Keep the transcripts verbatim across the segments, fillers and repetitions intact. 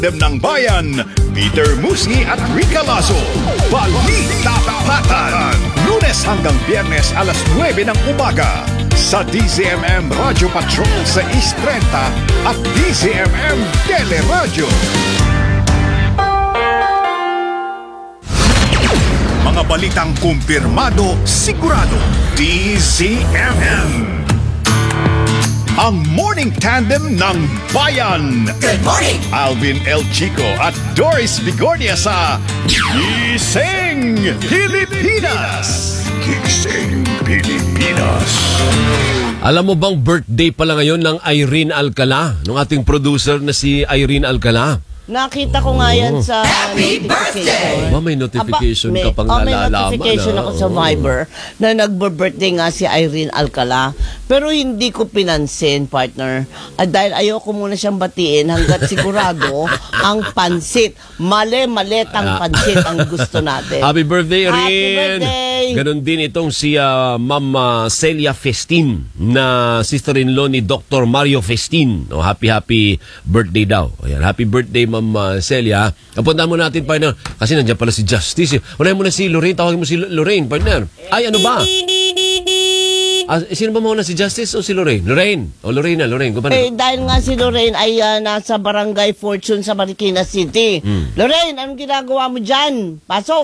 Dem ng Bayan, Peter Musni at Rica Lasso. Balita Tapatan. Lunes hanggang Biyernes alas nuwebe ng umaga sa D Z M M Radio Patrol sa East thirty at D Z M M Teleradio. Mga balitang kumpirmado, sigurado. D Z M M. Ang morning tandem ng Bayan. Good morning! Alvin El Chico at Doris Bigornia sa Gising Pilipinas. Gising Pilipinas. Alam mo bang birthday pala ngayon ng Irene Alcala, ng ating producer na si Irene Alcala? Nakita ko nga yan sa Happy birthday! Ba, may notification Aba, ka pang oh, may nalalaman. notification ah. ako sa Viber na nagbe-birthday nga si Irene Alcala. Pero hindi ko pinansin, partner. At dahil ayoko muna siyang batiin hanggat sigurado ang pansit. Mali-malit ang pansit ang gusto natin. Happy birthday, Irene! Happy birthday! Ganon din itong si uh, Ma'am uh, Celia Festin na sister-in-law ni Doctor Mario Festin. Oh, happy, happy birthday daw. Ayan, happy birthday, Ma'am uh, Celia. Kapuntahan mo natin, partner. Kasi nandiyan pala si Justice. Unahin mo na si Lorraine. Tawagin mo si Lorraine, partner. Ay, ano ba? Ah, sino ba muna, si Justice o si Lorraine? Lorraine. O Lorraine na, Lorraine. Kung paano? Eh, dahil nga si Lorraine ay uh, nasa Barangay Fortune sa Marikina City. Hmm. Lorraine, anong ginagawa mo dyan? Pasok!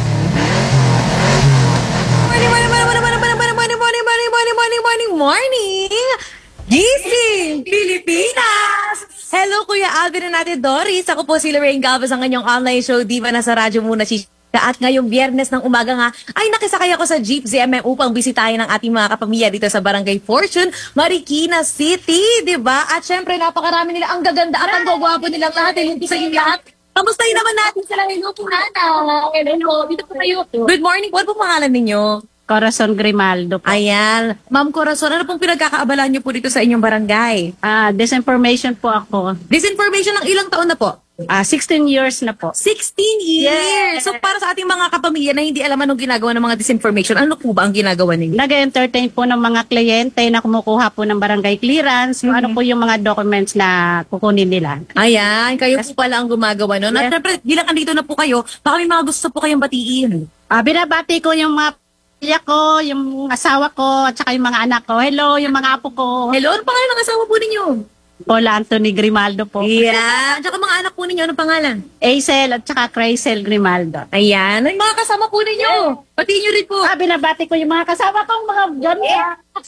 Morning, morning, morning, morning, morning, morning, morning, morning, morning, morning, morning, morning, morning! Gising, Pilipinas! Hello, Kuya Alvin and Ate Doris. Ako po si Lorraine Galvez, ang kanyang online show, Diva na sa radyo muna si at ngayong Biyernes ng umaga nga ay nakisakay ako sa Jeep Z M M upang bisitahin ang ating mga kapamilya dito sa Barangay Fortune, Marikina City, di ba? At syempre napakarami nila, ang gaganda at ang gagwapo nilang lahat. Hello po sa inyo lahat. Kamustahin naman natin sila. Hello po, Hana. Hello, dito po kayo. Good morning. What po pangalan ninyo? Corazon Grimaldo po. Ayan. Ma'am Corazon, ano pong pinagkakaabalan niyo po dito sa inyong barangay? Ah, disinformation po ako. Disinformation ng ilang taon na po? Ah, sixteen years na po. sixteen years! So para sa ating mga kapamilya na hindi alam anong ginagawa ng mga disinformation, ano po ba ang ginagawa ninyo? Nag-entertain po ng mga kliyente na kumukuha po ng barangay clearance, kung ano po yung mga documents na kukunin nila. Ayan, kayo po pala ang gumagawa nun. At syempre, bilang andito na po kayo, baka may mga gusto po kayong batiin. Ah, binabati ko yung mga pamilya ko, yung asawa ko, at saka yung mga anak ko. Hello, yung mga apo ko. Hello, ano pangalan ng asawa po ninyo? Paula Anthony Grimaldo po. Yeah. At saka mga anak po ninyo, anong pangalan? Aisel at saka Craisel Grimaldo. Ayan, ay mga kasama po ninyo. Batiin nyo rin po. Ah, binabati ko yung mga kasama kong mga ganda.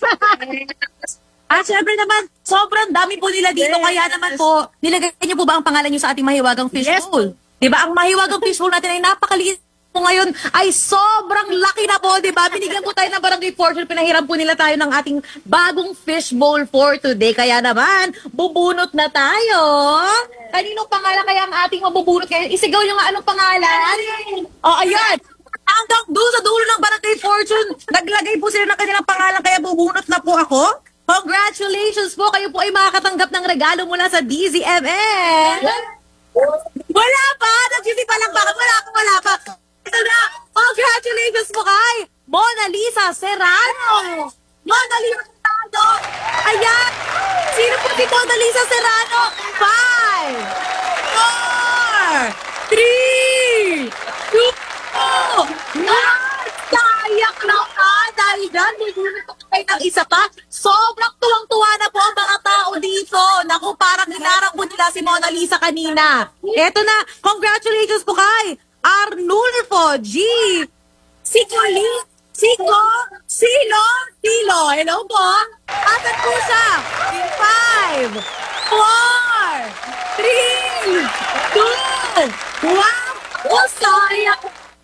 At syempre naman, sobrang dami po nila dito. Kaya naman po, nilagay niyo po ba ang pangalan niyo sa ating mahiwagang fishbowl? Diba? Ang mahiwagang fishbowl natin ay napakaliit po ngayon ay sobrang laki na po, di ba? Binigyan po tayo ng Barangay Fortune, pinahiram po nila tayo ng ating bagong fishbowl for today. Kaya naman, bubunot na tayo. Kaninong pangalan kaya ang ating mabubunot? Kaya isigaw nyo nga anong pangalan? O, oh, ayan. Hanggang doon sa dulo ng Barangay Fortune, naglagay po sila ng kanilang pangalan, kaya bubunot na po ako. Congratulations po, kayo po ay makakatanggap ng regalo mula sa D Z M M. Wala pa! Nag-G C pa lang. Bakit wala pa? Wala pa. Ito na! Congratulations po kay Mona Lisa Serrano! Mona Lisa Serrano! Ayan! Sino po si Mona Lisa Serrano? Five! Four! Three! Two! One! Kayak na ka! Dahil dyan, bibunod ko kayo ng isa pa. Sobrang tuwang-tuwa na po ang mga tao dito. Naku, parang hinarang po nila si Mona Lisa kanina. Eto na, congratulations po kay Arnulfo G. Sikoli, Siko, Silo, Silo. Hello po. Asan po siya? In five, four, three, two, one. Oh, sayang.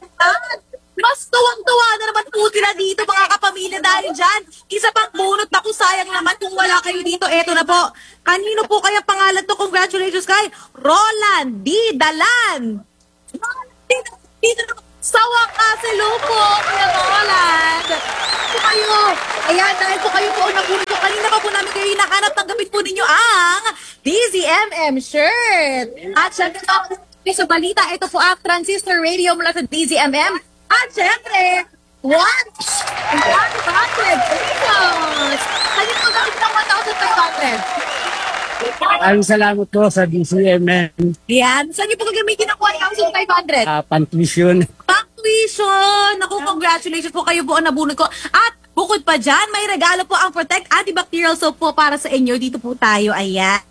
Mas tuwang-tuwa na naman po sila dito, mga kapamilya, dahil dyan. Isa pang bunot na kung sayang naman kung wala kayo dito. Eto na po. Kanino po kaya pangalan to? Congratulations kay Roland D. Dalan. Dito, dito na sa wakas, hello po, Kuya Roland. Po kayo. Ayan, dahil po kayo po nabunod po. Kanina pa po namin kayo hinahanap, tanggapin po ninyo ang D Z M M shirt. At syempre, sa balita, ito po ang Transistor Radio mula sa D Z M M. At syempre, one, one hundred pesos. Kanina po namin ng one thousand five hundred. Maraming salamat po sa D C M M Yan. Saan niyo po gagamitin ang one thousand five hundred? uh, Pantuition. Pang tuition! Naku, congratulations po kayo po ang nabunod ko. At bukod pa dyan, may regalo po ang Protect Antibacterial Soap po para sa inyo. Dito po tayo. Ayan.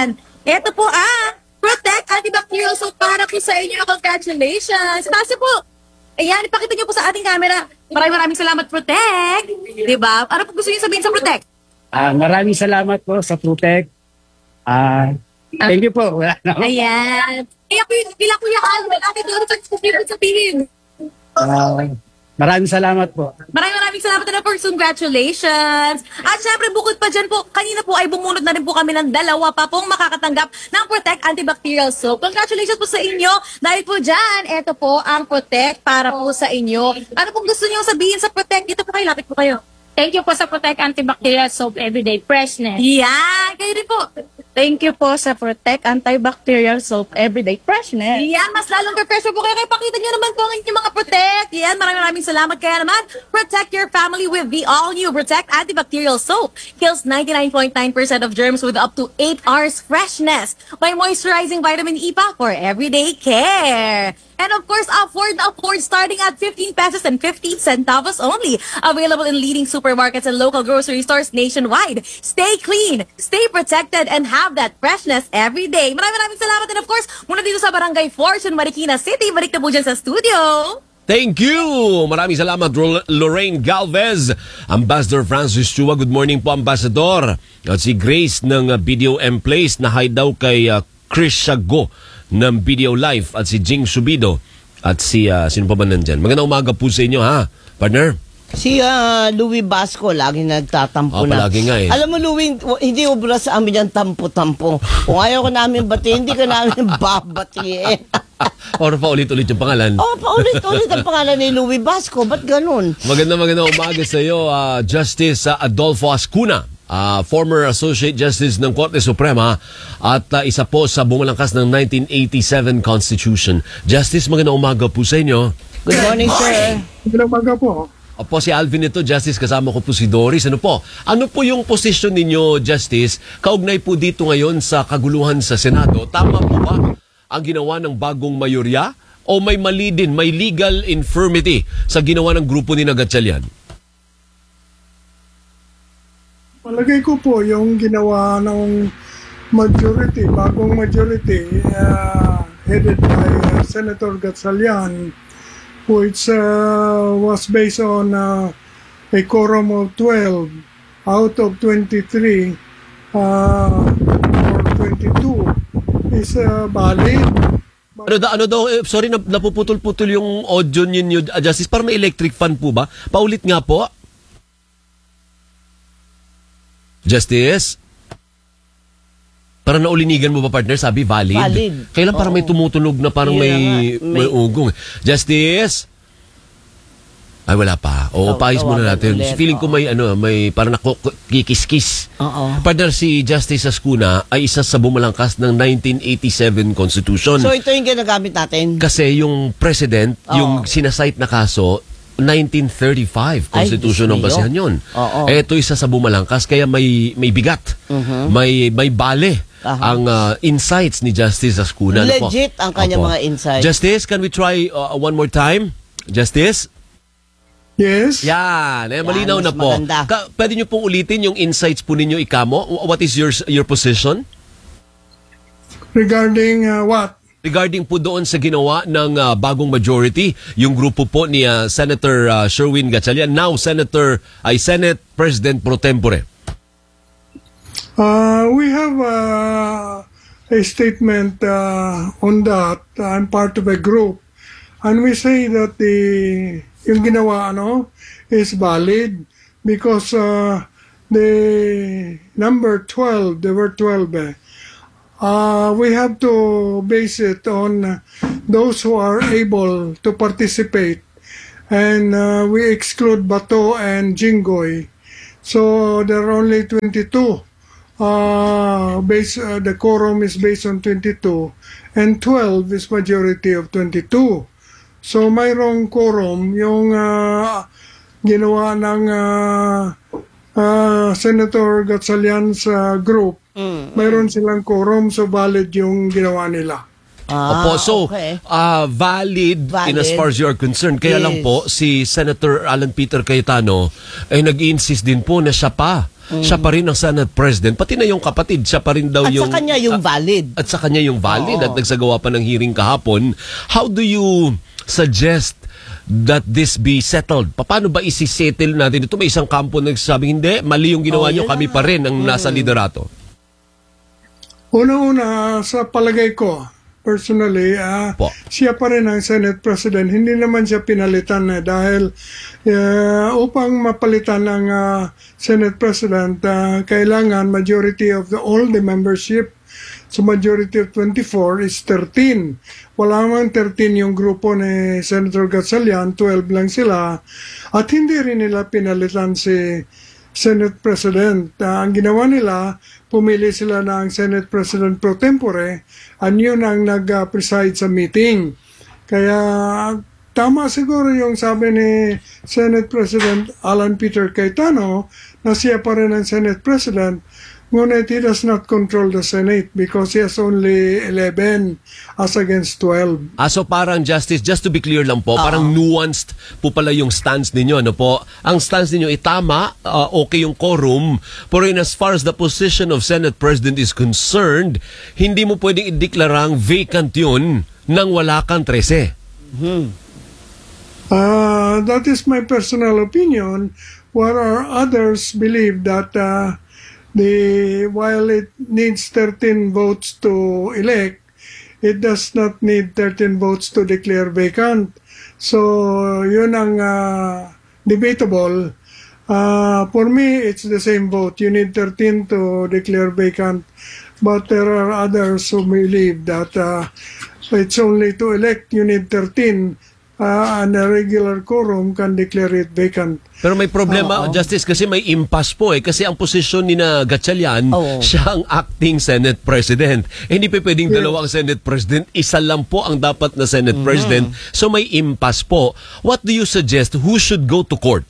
Ito po ah, Protect Antibacterial Soap para po sa inyo. Congratulations! Kasi po, ayan, ipakita niyo po sa ating camera. Maraming maraming salamat, Protect. Diba? Ano po gusto niyo sabihin sa Protect? Ah, maraming salamat po sa Protect. Ah, thank you po. Wala na. Ayan. Kaya po yung bilang kuya Alvin, natin doon sa sabihin. Ah, maraming salamat po. Maraming maraming salamat na po. Congratulations! At syempre, bukod pa dyan po, kanina po ay bumunod na rin po kami ng dalawa pa pong makakatanggap ng Protect Antibacterial Soap. Congratulations po sa inyo. Dahil po dyan, eto po ang Protect para po sa inyo. Ano pong gusto niyo sabihin sa Protect? Dito po kayo, lapit po kayo. Thank you po sa Protect Antibacterial Soap Everyday Freshness. Yan! Kayo rin po. Thank you po sa Protect Antibacterial Soap Everyday Freshness. Yan, mas lalong refresher po kayo. Kaya pakita nyo naman po ang inyong mga Protect. Yan, maraming maraming salamat. Kaya naman, protect your family with the all-new Protect Antibacterial Soap. Kills ninety-nine point nine percent of germs with up to eight hours freshness. May moisturizing vitamin E pa for everyday care. And of course, afford na afford starting at fifteen pesos and fifteen centavos only. Available in leading supermarkets and local grocery stores nationwide. Stay clean, stay protected, and have that freshness every day. Maraming maraming salamat. And of course, muna dito sa Barangay Fortune, Marikina City. Balik na po dyan sa studio. Thank you! Maraming salamat, Ro- Lorraine Galvez. Ambassador Francis Chua, good morning po, Ambassador. At si Grace ng uh, B D O M Place na hi daw kay uh, Chris Shago ng B D O Life at si Jing Subido at si, uh, sino pa ba nandyan? Magandang umaga po sa inyo, ha, partner? Si ah, Louie Basco, lagi nagtatampo Ah, na. palagi nga eh. Alam mo, Louie, w- hindi ubra sa amin yung tampo-tampo. Kung ayaw ko namin batiin, hindi ka namin babatiin. Or pa ulit-ulit yung pangalan. Oh, paulit-ulit ang pangalan ni Louie Basco. Ba't ganun? Magandang magandang umaga sa iyo, uh, Justice uh, Adolfo Ascuna. Uh, former Associate Justice ng Korte Suprema at uh, isa po sa bumulangkas ng nineteen eighty-seven Constitution. Justice, magandang umaga po sa inyo. Good morning, sir. Magandang umaga po. Opo, si Alvin ito, Justice, kasama ko po si Doris. Ano po? Ano po yung posisyon ninyo, Justice, kaugnay po dito ngayon sa kaguluhan sa Senado? Tama po ba ang ginawa ng bagong mayorya? O may mali din, may legal infirmity sa ginawa ng grupo ni Gatchalian? Palagay ko po yung ginawa ng majority, bagong majority, uh, headed by uh, Senator Gatchalian, which uh, was based on uh, a quorum of twelve out of twenty-three uh, or twenty-two is uh, valid. Ano, da, ano daw, eh, sorry, nap- napuputol-putol yung audio ninyo, uh, Justice, para may electric fan po ba? Paulit nga po. Justice? Parang naulinigan mo ba, partner? Sabi, valid. Valid. Kailan parang Oo. may tumutunog na parang Yun may, na nga. may May- ugong. Justice? Ay, wala pa. O, Taw- paayos muna tawagan natin. ulit, Feeling ko oo. may, ano, may parang nakikis-kis. Oo. Partner, si Justice Ascuna ay isa sa bumalangkas ng nineteen eighty-seven Constitution. So, ito yung ginagamit natin. Kasi yung president, Oo. yung sinasite na kaso, nineteen thirty-five Ay, Constitution Diyos ng mio. basihan yun. Oo. Ito isa sa bumalangkas, kaya may may bigat, may may bale Aha. ang uh, insights ni Justice Ascuna. Ano po? Legit ang kanyang Opo. mga insights. Justice, can we try uh, one more time? Justice? Yes? Yan, eh, malinaw mas na po. maganda. Ka- pwede nyo pong ulitin yung insights po ninyo ikamo? What is your your position? Regarding uh, what? Regarding po doon sa ginawa ng uh, bagong majority, yung grupo po ni uh, Senator uh, Sherwin Gatchalian, now Senator, ay Senate President Pro Tempore. Uh, we have uh, a statement uh, on that. I'm part of a group. And we say that the yung ginawa ano is valid because uh, the number twelve, there were twelve eh, uh, we have to base it on those who are able to participate. And uh, we exclude Bato and Jinggoy. So there are only twenty-two. Uh, base, uh, the quorum is based on twenty-two. And twelve is majority of twenty-two. So mayroong quorum yung uh, ginawa ng uh, uh, Senator Gatchalian's uh, group mayroon silang quorum, so valid yung ginawa nila. Ah, Opo, so okay. ah, valid, in as Valid. far as you are concerned. Kaya lang Yes. po, si Senator Alan Peter Cayetano ay nag-insist din po na siya pa. Siya pa rin ang Senate President. Pati na yung kapatid, siya pa rin daw At yung... sa kanya yung ah, valid. At sa kanya yung valid Oo. at nagsagawa pa ng hearing kahapon. How do you suggest that this be settled? Paano ba isi-settle natin ito? May isang kampo na nagsasabi, hindi, mali yung ginawa Oh, nyo, yun kami na pa nga. rin ang nasa liderato. Una-una, sa palagay ko, personally, ah, Po. siya pa rin ang Senate President. Hindi naman siya pinalitan na dahil ah, upang mapalitan ang ah, Senate President, ah, kailangan majority of the all the membership. So majority of twenty-four is thirteen. Wala mang thirteen yung grupo ni Senator Gatchalian, twelve lang sila. At hindi rin nila pinalitan si Senate President. Ah, ang ginawa nila, pumili sila ng Senate President pro tempore, at yun ang nag-preside sa meeting. Kaya tama siguro yung sabi ni Senate President Alan Peter Cayetano na siya pa rin ang Senate President, ngunit he does not control the Senate because he has only eleven as against twelve. Ah, so parang Justice, just to be clear lang po, parang nuanced po pala yung stance ninyo, ano po? Ang stance ninyo, itama, ah, okay yung quorum, pero in as far as the position of Senate President is concerned, hindi mo pwedeng ideklarang vacant yun nang wala kang trese. Uh, that is my personal opinion, where others believe that uh, the while it needs thirteen votes to elect, it does not need thirteen votes to declare vacant. So, yun ang uh, debatable. Uh, for me, it's the same vote. You need thirteen to declare vacant. But there are others who believe that uh, it's only to elect, you need thirteen. Uh, and a regular quorum can declare it vacant. Pero may problema, Justice, kasi may impasse po eh. Kasi ang posisyon ni na Gatchalian, Oo. siya ang acting Senate President. Eh, hindi pa pwedeng dalawang Senate President, isa lang po ang dapat na Senate President. So may impasse po. What do you suggest? Who should go to court?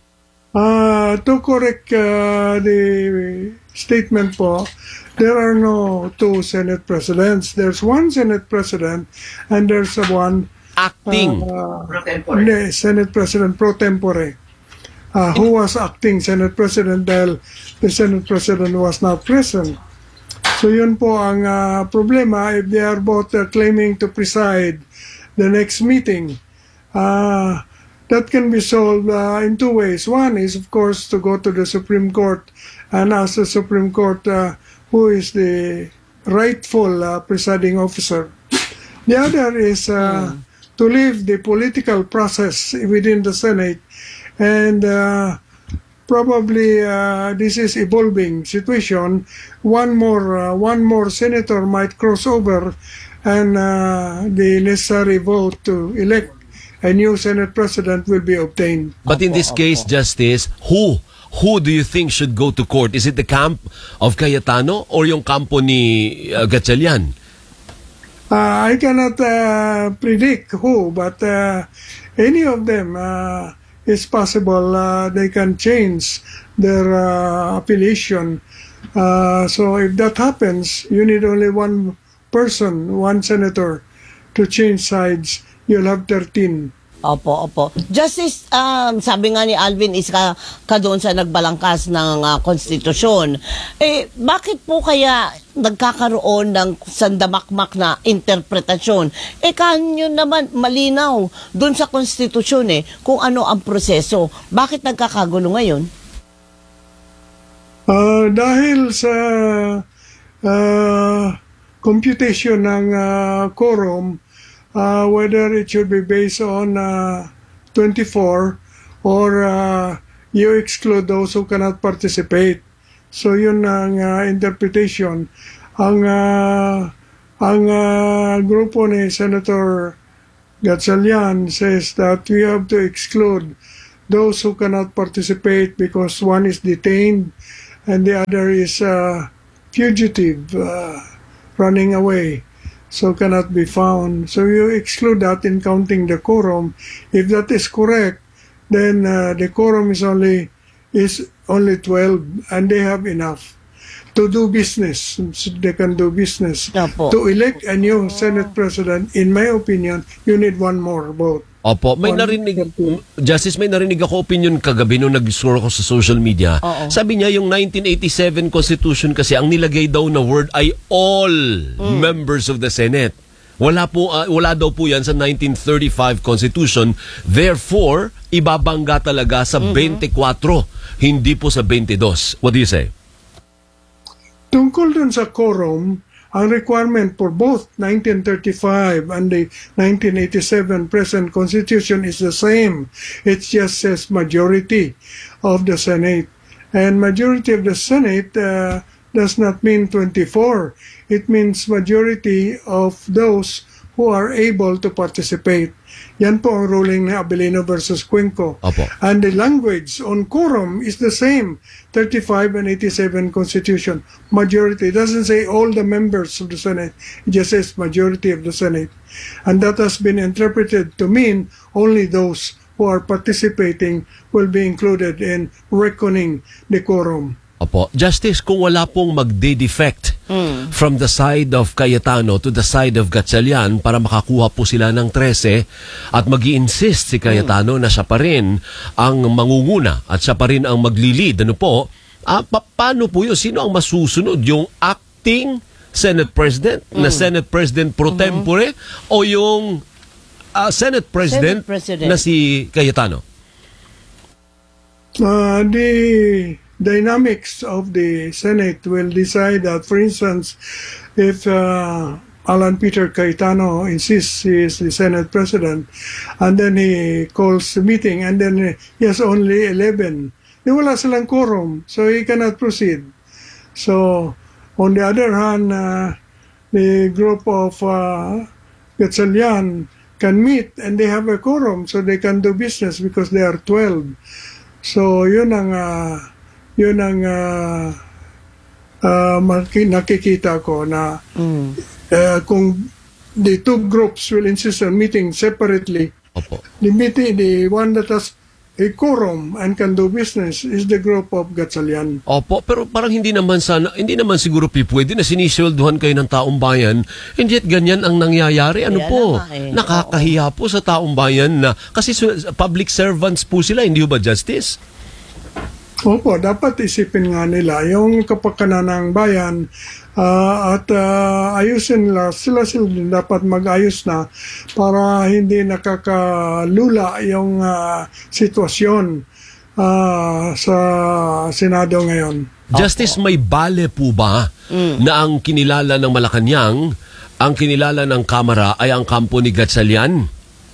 Uh, to correct uh, the statement po, there are no two Senate Presidents. There's one Senate President and there's a one Acting. uh, hindi, Senate President pro tempore, uh, who was acting Senate President dahil the Senate President was not present. So yun po ang uh, problema if they are both uh, claiming to preside the next meeting. Uh, that can be solved uh, in two ways. One is, of course, to go to the Supreme Court and ask the Supreme Court uh, who is the rightful uh, presiding officer. The other is uh, to leave the political process within the Senate, and uh, probably uh, this is evolving situation. One more, uh, one more senator might cross over, and uh, the necessary vote to elect a new Senate President will be obtained. But in this case, Justice, who? Who do you think should go to court? Is it the camp of Cayetano or yung kampo ni uh, Gatchalian? Uh, I cannot uh, predict who, but uh, any of them uh, is possible. Uh, they can change their uh, affiliation. Uh, so if that happens, you need only one person, one senator, to change sides. You'll have thirteen. Opo, opo. Justice, um, sabi nga ni Alvin, is ka, ka doon sa nagbalangkas ng uh, konstitusyon. Eh, bakit po kaya nagkakaroon ng sandamakmak na interpretasyon? Eh, kanyo naman malinaw doon sa konstitusyon eh, kung ano ang proseso. Bakit nagkakagulo ngayon? Uh, dahil sa uh, computation ng uh, quorum, Uh, whether it should be based on uh, twenty-four or uh, you exclude those who cannot participate. So yun ang uh, interpretation. Ang uh, ang uh, grupo ni Senator Gatchalian says that we have to exclude those who cannot participate because one is detained and the other is uh, fugitive, uh, running away. So cannot be found. So you exclude that in counting the quorum. If that is correct, then uh, the quorum is only is only twelve, and they have enough. to do business. They can do business. Opo. To elect a new Senate President, in my opinion, you need one more vote. Opo, may One- narinig, Justice, may narinig ako opinion kagabi nung nag-scroll ako sa social media. Oo. Sabi niya yung nineteen eighty-seven Constitution kasi ang nilagay daw na word ay all members of the Senate. Wala po ah, wala daw po 'yan sa nineteen thirty-five Constitution. Therefore, ibabangga talaga sa twenty-four, hindi po sa twenty-two. What do you say? Tungkol dun sa quorum, ang requirement for both nineteen thirty-five and the nineteen eighty-seven present Constitution is the same. It just says majority of the Senate. And majority of the Senate uh, does not mean twenty-four. It means majority of those who are able to participate. Yan po ang ruling ni Abilino versus Cuenco. Opo. And the language on quorum is the same, thirty-five and eighty-seven Constitution. Majority. It doesn't say all the members of the Senate. It just says majority of the Senate. And that has been interpreted to mean only those who are participating will be included in reckoning the quorum. Opo, Justice, kung wala pong magde-defect from the side of Cayetano to the side of Gatchalian para makakuha po sila ng thirteen at mag-i-insist si Cayetano na siya pa rin ang mangunguna at siya pa rin ang magli-lead, ano po, ah, pa- paano po yun? Sino ang masusunod? Yung acting Senate President na Senate President pro tempore o yung ah, Senate President, Senate President. na si Cayetano? Uh, the dynamics of the Senate will decide that, for instance, if uh, Alan Peter Cayetano insists he is the Senate President, and then he calls the meeting, and then he has only eleven, di wala silang quorum, so he cannot proceed. So, on the other hand, uh, the group of uh, Gatchalian can meet, and they have a quorum, so they can do business because they are twelve. So, yun ang uh, yun ang uh, uh, maki- nakikita ko na uh, kung the two groups will insist on meeting separately, Opo. the meeting, the one that has a quorum and can do business is the group of Gatchalian. Opo, pero parang hindi naman sana, hindi naman siguro pwede na sinisweldohan kayo ng taong bayan, and yet ganyan ang nangyayari. Ano Kaya po? naman eh. Nakakahiya po sa taong bayan na, kasi su- public servants po sila, hindi ba, Justice? Opo, dapat isipin nga nila yung kapakanan ng bayan ah, at ah, ayusin nila, sila sila din dapat mag-ayos na para hindi nakakalula yung ah, sitwasyon ah, sa Senado ngayon. Justice, may bale po ba na ang kinilala ng Malacanang, ang kinilala ng Kamara ay ang kampo ni Gatchalian?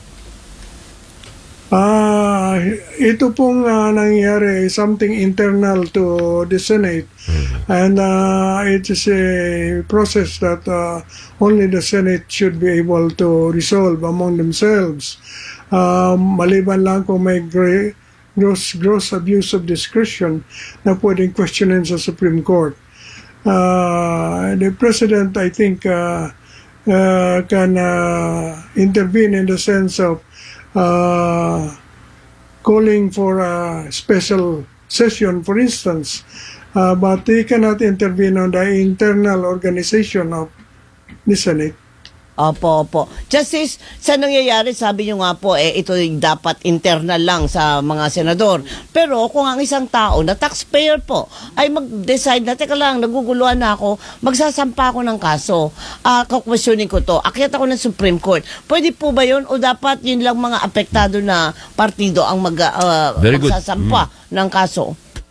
Ah, ito pong ah, nangyari something internal to the Senate, and uh, it is a process that uh, only the Senate should be able to resolve among themselves. Um, maliban lang kung may gra- gross gross abuse of discretion na pwedeng questionin sa Supreme Court. Uh, the President, I think, uh, uh, can uh, intervene in the sense of Uh, calling for a special session, for instance, uh, but he cannot intervene on the internal organization of the Senate. Opo, opo. Justice, sa nangyayari, sabi nyo nga po, eh, ito yung dapat internal lang sa mga senador. Pero kung ang isang tao na taxpayer po ay mag-decide na, teka lang, naguguluhan na ako, magsasampa ako ng kaso. Ah, kukwestiyonin ko to. Akyat ako ng Supreme Court. Pwede po ba yun? O dapat yun lang mga apektado na partido ang mag, ah, Very good. magsasampa ng kaso?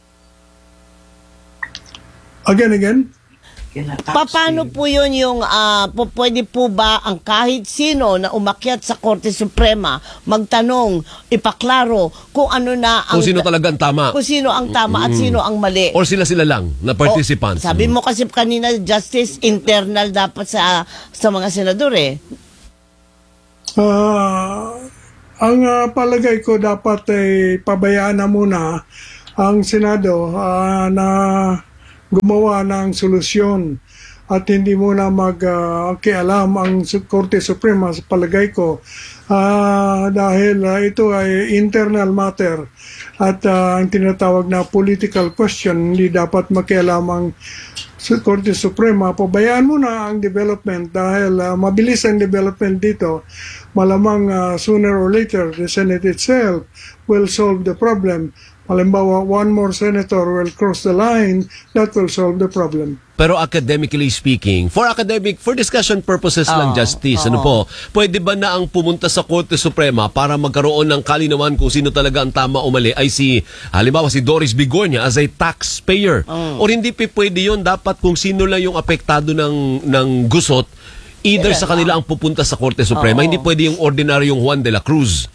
Again, again? Paano po yun yung, ah, po, pwede po ba ang kahit sino na umakyat sa Korte Suprema magtanong, ipaklaro kung ano na ang... Kung sino talaga ang tama? Kung sino ang tama at sino ang mali. Or sila-sila lang na participants? O, sabi mo kasi kanina, justice internal dapat sa sa mga senador eh. Uh, ang uh, palagay ko dapat ay pabayaan na muna ang Senado uh, na gumawa ng solusyon at hindi muna mag-kialam uh, ang Korte Suprema sa palagay ko uh, dahil uh, ito ay internal matter at uh, ang tinatawag na political question, hindi dapat makialam ang sa Korte Suprema, pabayaan mo na ang development dahil uh, mabilis ang development dito. Malamang uh, sooner or later, the Senate itself will solve the problem. Halimbawa, one more senator will cross the line, that will solve the problem. Pero academically speaking, for academic, for discussion purposes lang, Oo, Justice, oo. ano po, pwede ba na ang pumunta sa Korte Suprema para magkaroon ng kalinawan kung sino talaga ang tama o mali ay si, halimbawa si Doris Bigornia as a taxpayer? O hindi pa pwede yun, dapat kung sino lang yung apektado ng, ng gusot, either Yan sa kanila ang pupunta sa Korte Suprema, Oo. hindi pwede yung ordinaryong Juan de la Cruz.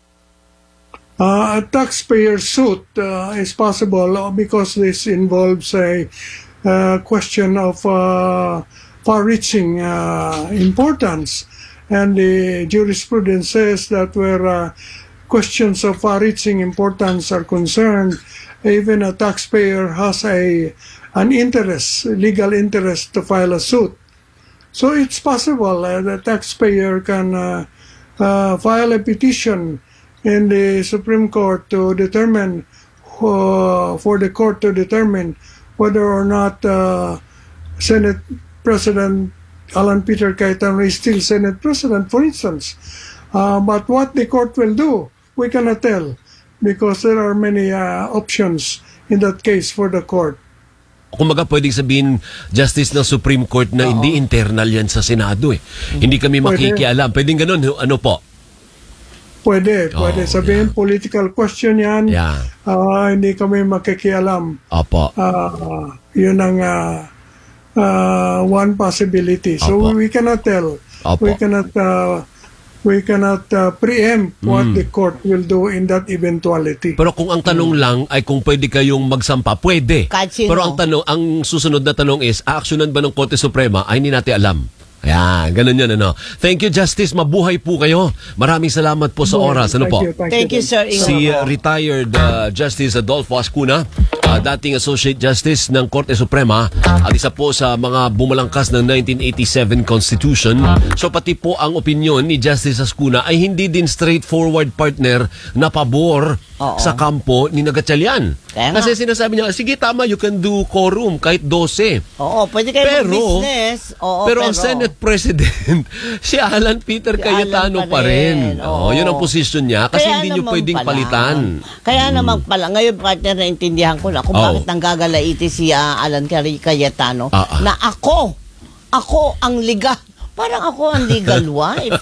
Uh, a taxpayer suit uh, is possible because this involves a uh, question of uh, far-reaching uh, importance. And the jurisprudence says that where uh, questions of far-reaching importance are concerned, even a taxpayer has a an interest, legal interest to file a suit. So it's possible uh, the taxpayer can uh, uh, file a petition in the Supreme Court to determine, uh, for the court to determine whether or not uh, Senate President Alan Peter Cayetano is still Senate President, for instance. Uh, but what the court will do, we cannot tell because there are many uh, options in that case for the court. Kumaga pwedeng sabihin, Justice ng Supreme Court na hindi internal yan sa Senado eh. Hindi kami Pwede. makikialam. Pwedeng ganun, ano po? Pwede, Oh, pwede sabihin political question yan. Yeah. Uh, hindi kami makikialam. Opo. Uh, yun ang uh, uh, one possibility. So Opo. we cannot tell. Opo. We cannot uh, we cannot uh, preempt what the court will do in that eventuality. Pero kung ang tanong lang ay kung pwede kayong magsampa, pwede. Kahit sino. Pero ang tanong, ang susunod na tanong is, aaksyonan ba ng Korte Suprema? Ay, hindi natin alam. Ayan, ganun yun, ano. Thank you, Justice. Mabuhay po kayo. Maraming salamat po sa oras. Ano Thank po? you, Thank you, sir. Ingo. Si uh, retired uh, Justice Adolfo Ascuna, uh, dating Associate Justice ng Korte Suprema at isa po sa mga bumalangkas ng nineteen eighty-seven Constitution. So pati po ang opinion ni Justice Ascuna ay hindi din straightforward partner na pabor Oo. sa kampo ni Gatchalian. Kaya nga. Kasi sinasabi niya, sige tama, you can do quorum kahit twelve. Oo, pwede kayo Pero- mag-business. Oo, pero, ang Senate President, si Alan Peter Si Cayetano Alan pa rin. Oo. Oh, yun ang posisyon niya kasi Kaya hindi niyo naman pwedeng pala. palitan. Kaya naman pala, ngayon partner, naintindihan ko na kung Oo. bakit nanggagalaiti si ah, Alan Cari- Cayetano Ah, ah. na ako, ako ang legal, parang ako ang legal wife.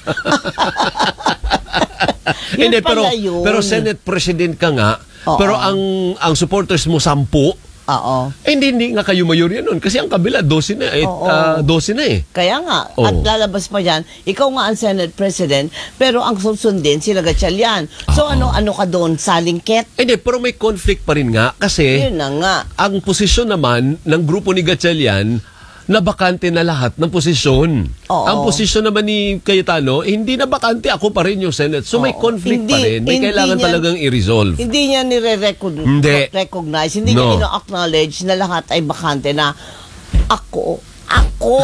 Yun Hindi, pero, pala yun. pero Senate President ka nga, Oo. pero ang ang supporters mo sampu, Oo. eh, hindi, hindi nga kayo mayorya nun. Kasi ang kabila, twelve na eh. Oo. ah, twelve na eh. Kaya nga, Oo. at lalabas pa yan, ikaw nga ang Senate President, pero ang susundin sila Gatchalian. So ano-ano ka doon, salingket? Eh, Hindi, pero may conflict pa rin nga kasi Yun na nga. ang posisyon naman ng grupo ni Gatchalian na bakante na lahat ng posisyon. Oo. Ang posisyon naman ni Cayetano, eh, hindi na bakante, ako pa rin yung Senate. So may Oo. conflict pa Hindi- rin. May hindi kailangan niya- talagang i-resolve. Hindi niya nire-recognize, Hindi. recognize, hindi No. niya ino-acknowledge na lahat ay bakante na ako, ako.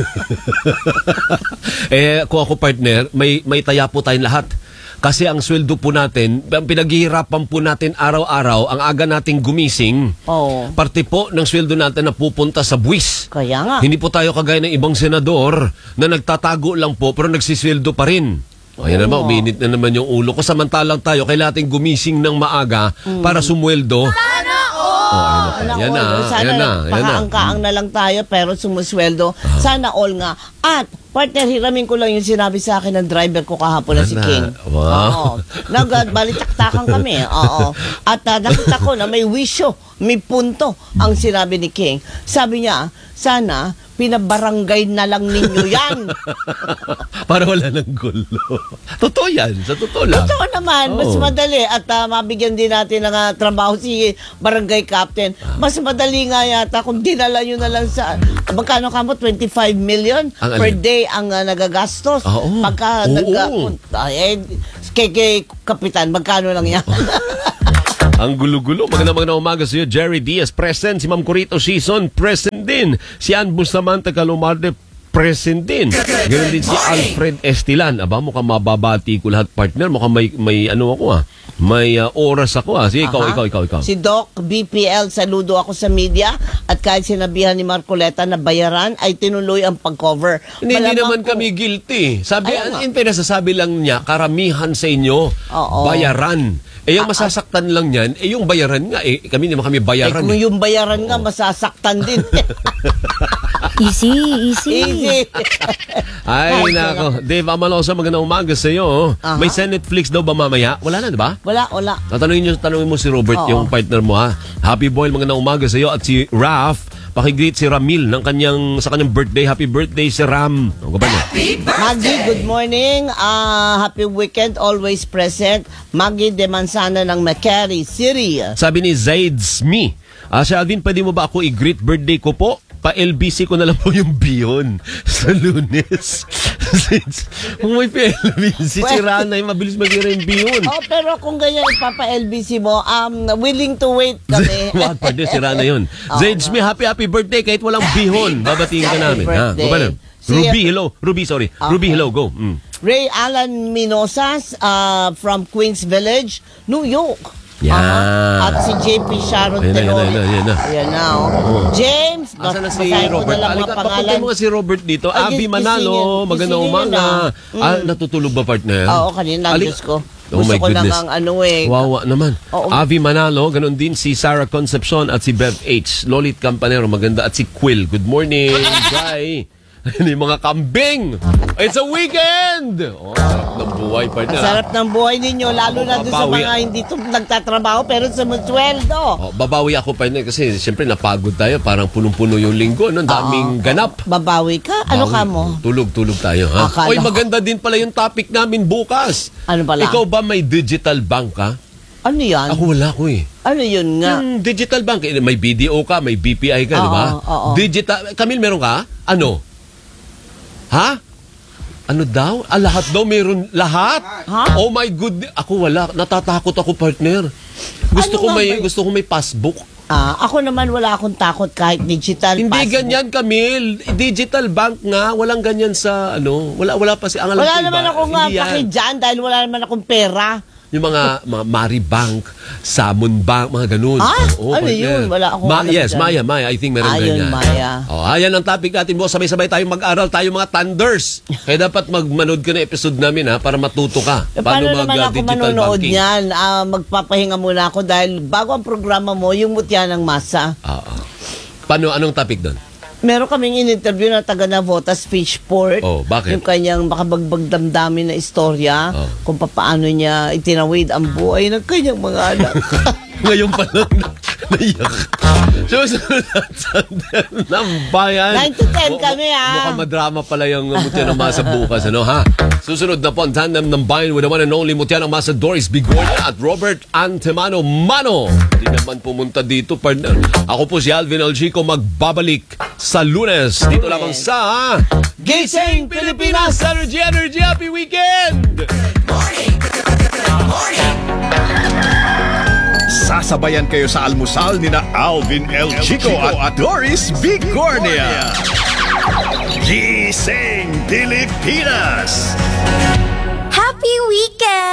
eh, kung ako partner, may, may taya po tayong lahat. Kasi ang sweldo po natin, ang pinaghihirapan po natin araw-araw, ang aga nating gumising, Oo. parte po ng sweldo natin na pupunta sa buwis. Kaya nga. Hindi po tayo kagaya ng ibang senador na nagtatago lang po pero nagsisweldo pa rin. O yan naman, uminit na naman yung ulo ko. Samantalang tayo, kailangan nating gumising ng maaga para sumweldo. Sana all! Sana yan all. na, Sana yan na, yan na. pakaang-kaang na lang tayo pero sumusweldo. Sana all nga. At partner, hiramin ko lang yung sinabi sa akin ng driver ko kahapon na si Ana, King. wow. Oo. Nagbalitaktakan kami. Oo. At uh, nakita ko na may wisyo, may punto ang sinabi ni King. Sabi niya, sana pinabarangay na lang ninyo yan. Para wala ng gulo. Totoo yan, sa totoo lang. Totoo naman, mas Oo. madali. At uh, mabigyan din natin ng uh, trabaho si barangay captain. Mas madali nga yata kung dinala nyo na lang sa, magkano ka mo? twenty-five million Ang per alin? day ang uh, nagagastos. Oo. Pagka Oo. nag eh, kay, kay kapitan, magkano lang yan? Ang gulo-gulo. Magandang magandang umaga sa iyo. Jerry Diaz, present. Si Ma'am Corito Season, present din. Si Ann Bustamante Calumarde, present din. Ganun din si Alfred Estilan. Aba, mukhang mababati ko lahat, partner. Mukhang may, may ano ako ah. May uh, oras ako ah. Sige, ikaw, Aha. ikaw, ikaw, ikaw. Si Doc B P L, saludo ako sa media at kahit sinabihan ni Marcoleta na bayaran ay tinuloy ang pag-cover. Hindi, hindi Malamang naman kung- kami guilty. Sabi, Ayaw nga. ang pinasasabi lang niya, karamihan sa inyo, Oo. bayaran. Eh, yung masasaktan lang yan, eh, yung bayaran nga, eh, kami naman kami Eh, bayaran. kung eh. yung bayaran nga, masasaktan din. Easy, easy. Easy. Ay, nako. Dave Amalosa, magandang umaga sa iyo. Aha. May Senate Flix daw ba mamaya? Wala na, di ba? Wala, wala. Tatanungin, niyo, tanungin mo si Robert, Oo. yung partner mo ha. Happy Boy, magandang umaga sa iyo. At si Raf, pakigreet si Ramil ng kanyang, sa kanyang birthday. Happy birthday si Ram. Ang gaba niya. Maggie, good morning. Ah, happy weekend, always present. Maggie de Manzana ng Macquarie City. Sabi ni Zaid Smi, ah, si Alvin, pwede mo ba ako i-greet birthday ko po? Pa-L B C ko na lang po yung bihon sa Lunes. Kung may pa-L B C, si Ranay, mabilis mag-ira yung bihon. Oh, pero kung ganyan ipapa-L B C mo, um, willing to wait kami. What part si Rana yun? Oo Zaid nga. Smi, happy happy birthday kahit walang bihon. Babatiin ka Happy namin. Ha? birthday. Go ba nun? See Ruby, ya. hello. Ruby, sorry. Okay. Ruby, hello. Go. Mm. Ray Alan Minosas uh, from Queens Village, New York. Yan. Aha. At si J P Sharon Ayan na, ayan na, Tenori. ayan na, ayan na. Ayan na, oh. James, Asa na si basahin ko Robert? na lang mga Alika, pangalan. papunta mo nga si Robert dito. Ay, Avi gis- Manalo, gisingin. magandang Gisingin umaga. na. Ah, Mm. natutulog ba, partner? Oo, kanina, Ali- Diyos ko. Oh Gusto my ko goodness. lang ang ano eh. Wawa naman. Oo. Avi Manalo, ganun din si Sarah Concepcion at si Bev H. Lolit Campanero, maganda. At si Quill. Good morning, Jai. Ano yung mga kambing? It's a weekend! Oh, sarap ng buhay, partner. Ang sarap ng buhay ninyo, lalo na doon sa Babawi. mga hindi to nagtatrabaho pero sumusweldo. Oh, babawi ako, partner, kasi siyempre napagod tayo. Parang punong-puno yung linggo. No? Daming ganap. Babawi ka? Ano ka Bawi. mo? Tulog, tulog tayo, ha? Akala Oy, ko- maganda din pala yung topic namin bukas. Ano pala? Ikaw ba may digital bank ka? Ano yan? Ako wala ko eh. Ano yun nga? Yung digital bank, eh, may B D O ka, may B P I ka, Oo, di ba? oo. Digital, Camille, meron ka? Ano? Ha? Ano daw? Ah, lahat daw meron. Lahat? Ha? Oh my goodness. Ako wala. Natatakot ako, partner. Gusto Ano ko nga may ba- gusto ko may passbook. Ah, ako naman wala akong takot kahit digital Hindi passbook. ganyan, Camille. Digital bank nga, walang ganyan sa ano. Wala wala pa si ang alam Wala ko naman iba, ako nga hindi yan. pakidyan dahil wala naman akong pera. Yung mga, mga Mari Bank, Salmon Bank, mga ganun. Ah? Oo, Ano partner. yun? Wala akong Ma- alam Yes, dyan. Maya, Maya. I think meron Ah, yun, ganyan. Maya. Oh, ayan ang topic natin, boss. Sabay-sabay tayong mag-aral, tayo mga thunders. Kaya dapat magmanood ka ng episode namin, ha, para matuto ka. Eh, Paano, naman ako mag-digital manonood banking. niyan? Ah, magpapahinga muna ako dahil bago ang programa mo, yung mutya ng masa. Ah, ah. Paano, anong topic doon? Meron kaming in-interview na taga Navotas Fishport. Oh, bakit? Yung kanyang makabagbag damdamin na istorya Oh. kung paano niya itinawid ang buhay ng kanyang mga anak. Ngayon pa lang na, naiyak. Susunod at sandal ng bayan. nine to ten Mu- kami, mu- ah. Mukhang madrama pala yung Mutya ng Masa bukas, ano ha? Susunod na po ang tandem ng bayan with the one and only Mutya ng Masa, Doris Bigornia at Robert Antemano Mano. Hindi naman pumunta dito, partner. Ako po si Alvin Alchico, magbabalik sa Lunes. Dito lamang sa Gising Pilipinas! Energy, energy, happy weekend! Sasabayan kayo sa almusal ni na Alvin El Chico at Doris Bigornia. Gising Pilipinas! Happy weekend!